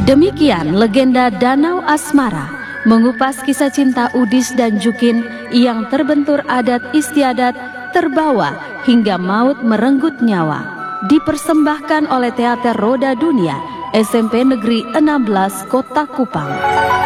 Demikian legenda Danau Asmara mengupas kisah cinta Udis dan Jukin yang terbentur adat istiadat, terbawa hingga maut merenggut nyawa. Dipersembahkan oleh Teater Roda Dunia SMP Negeri 16 Kota Kupang.